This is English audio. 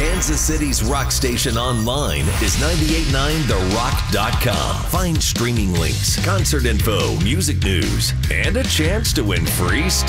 Kansas City's rock station online is 989therock.com. Find streaming links, concert info, music news, and a chance to win free stuff.